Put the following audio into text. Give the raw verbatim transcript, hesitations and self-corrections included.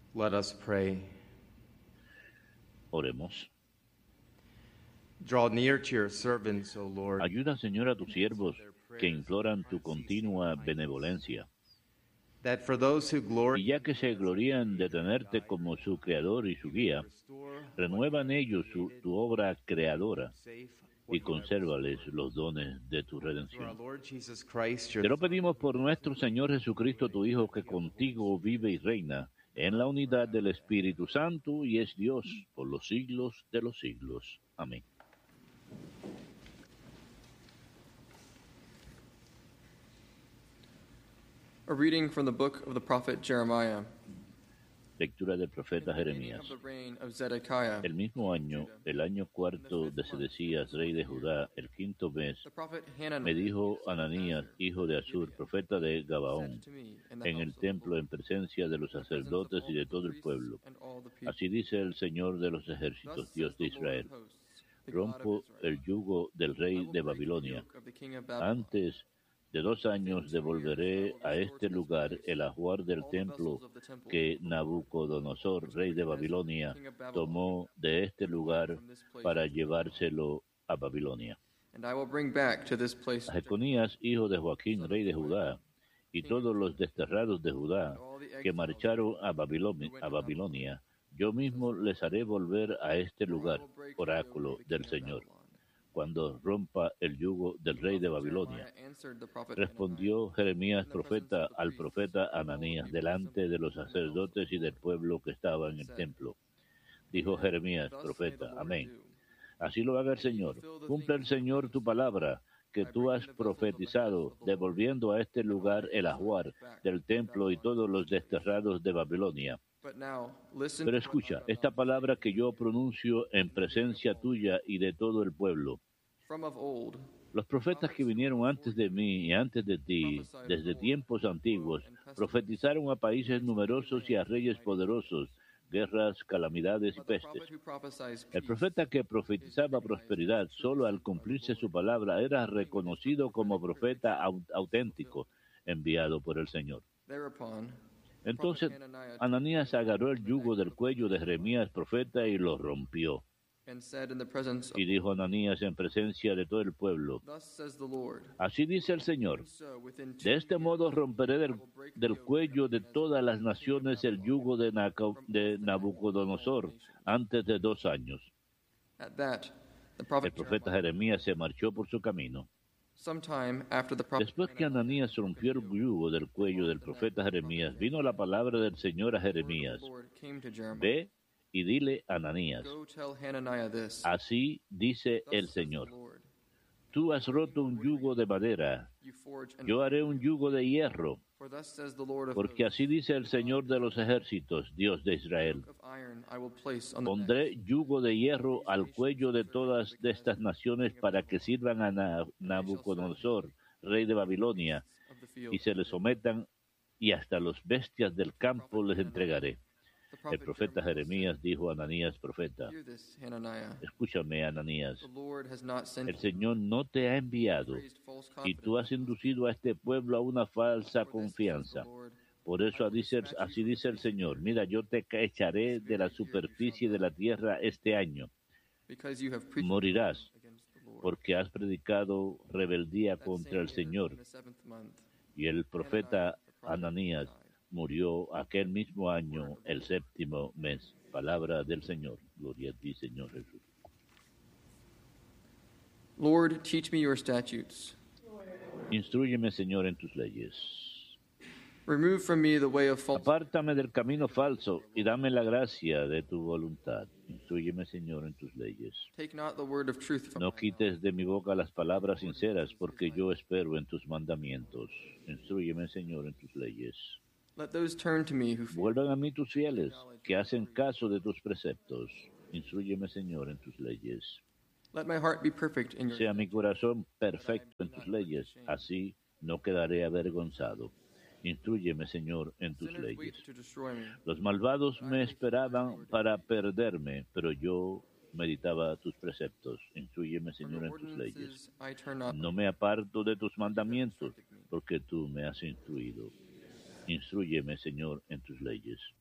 Let us pray. Oremos. Draw near to your servants, O Lord. Ayuda, Señor, a tus siervos que imploran tu continua benevolencia. That for those who glory Y ya que se glorían de tenerte como su creador y su guía, renueva en ellos su, tu obra creadora y consérvales los dones de tu redención. Te lo pedimos por nuestro Señor Jesucristo, tu Hijo, que contigo vive y reina en la unidad del Espíritu Santo y es Dios por los siglos de los siglos. Amén. A reading from the book of the prophet Jeremiah. Lectura del profeta Jeremías. El mismo año, el año cuarto de Sedecías, rey de Judá, el quinto mes, me dijo Ananías, hijo de Azur, profeta de Gabaón, en el templo en presencia de los sacerdotes y de todo el pueblo: así dice el Señor de los ejércitos, Dios de Israel: rompo el yugo del rey de Babilonia. Antes de dos años devolveré a este lugar el ajuar del templo que Nabucodonosor, rey de Babilonia, tomó de este lugar para llevárselo a Babilonia. A Jeconías, hijo de Joaquín, rey de Judá, y todos los desterrados de Judá que marcharon a Babilonia, a Babilonia, yo mismo les haré volver a este lugar, oráculo del Señor, cuando rompa el yugo del rey de Babilonia. Respondió Jeremías profeta al profeta Ananías delante de los sacerdotes y del pueblo que estaba en el templo. Dijo Jeremías profeta: amén. Así lo haga el Señor. Cumple el Señor tu palabra que tú has profetizado, devolviendo a este lugar el ajuar del templo y todos los desterrados de Babilonia. Pero escucha esta palabra que yo pronuncio en presencia tuya y de todo el pueblo. Los profetas que vinieron antes de mí y antes de ti, desde tiempos antiguos, profetizaron a países numerosos y a reyes poderosos, guerras, calamidades y pestes. El profeta que profetizaba prosperidad solo al cumplirse su palabra era reconocido como profeta auténtico, enviado por el Señor. Entonces Ananías agarró el yugo del cuello de Jeremías profeta y lo rompió. Y dijo Ananías en presencia de todo el pueblo: así dice el Señor, de este modo romperé del, del cuello de todas las naciones el yugo de, Naca, de Nabucodonosor antes de dos años. El profeta Jeremías se marchó por su camino. Después que Ananías rompió el yugo del cuello del profeta Jeremías, vino la palabra del Señor a Jeremías: ve y dile a Ananías, así dice el Señor, tú has roto un yugo de madera, yo haré un yugo de hierro, porque así dice el Señor de los ejércitos, Dios de Israel: pondré yugo de hierro al cuello de todas de estas naciones para que sirvan a Nabucodonosor, rey de Babilonia, y se le sometan, y hasta los bestias del campo les entregaré. El profeta Jeremías dijo a Ananías profeta: escúchame, Ananías, el Señor no te ha enviado y tú has inducido a este pueblo a una falsa confianza. Por eso así dice el Señor: mira, yo te echaré de la superficie de la tierra este año. Morirás porque has predicado rebeldía contra el Señor. Y el profeta Ananías murió aquel mismo año, el séptimo mes. Palabra del Señor. Gloria a ti, Señor Jesús. Lord, teach me your statutes. Instrúyeme, Señor, en tus leyes. Remove from me the way of false. Apártame del camino falso y dame la gracia de tu voluntad. Instrúyeme, Señor, en tus leyes. Take not the word of truth from No quites de mi boca las palabras sinceras, porque yo espero en tus mandamientos. Instrúyeme, Señor, en tus leyes. Let those turn to me who fear. Vuelvan a mí tus fieles, que hacen caso de tus preceptos. Instrúyeme, Señor, en tus leyes. Let my heart be perfect in your Sea mi corazón perfecto en tus leyes, así no quedaré avergonzado. Instrúyeme, Señor, en tus Sinners leyes. weep to destroy me. Los malvados me esperaban para perderme, pero yo meditaba tus preceptos. Instrúyeme, From Señor, your en tus leyes. ordinances I turn not. No me aparto de tus mandamientos, porque tú me has instruido. Instrúyeme, Señor, en tus leyes.